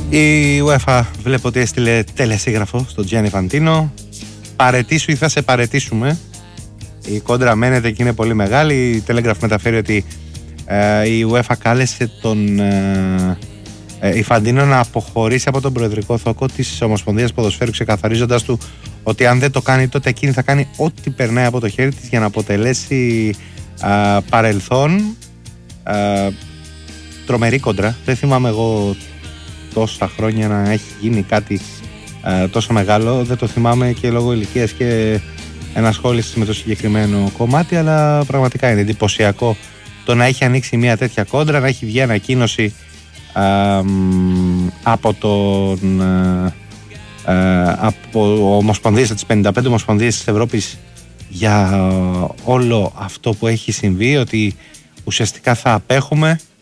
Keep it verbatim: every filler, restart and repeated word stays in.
Η UEFA βλέπω ότι έστειλε τελεσίγραφο στον Gianni Infantino. Παρετήσου ή θα σε παρετήσουμε. Η κόντρα μένεται και είναι πολύ μεγάλη. Η Telegraph μεταφέρει ότι ε, η UEFA κάλεσε τον ε, ε, Infantino να αποχωρήσει από τον προεδρικό θόκο της Ομοσπονδίας Ποδοσφαίρου, ξεκαθαρίζοντας του ότι αν δεν το κάνει τότε εκείνη θα κάνει ό,τι περνάει από το χέρι της για να αποτελέσει ε, παρελθόν. Ε, τρομερή κόντρα. Δεν θυμάμαι εγώ τόσα χρόνια να έχει γίνει κάτι ε, τόσο μεγάλο. Δεν το θυμάμαι και λόγω ηλικίας και ενασχόλησης με το συγκεκριμένο κομμάτι, αλλά πραγματικά είναι εντυπωσιακό το να έχει ανοίξει μια τέτοια κόντρα, να έχει βγει ανακοίνωση ε, από τον ε, ε, από ομοσπονδίες, τις πενήντα πέντε ομοσπονδίες της Ευρώπης για όλο αυτό που έχει συμβεί, ότι ουσιαστικά θα απέχουμε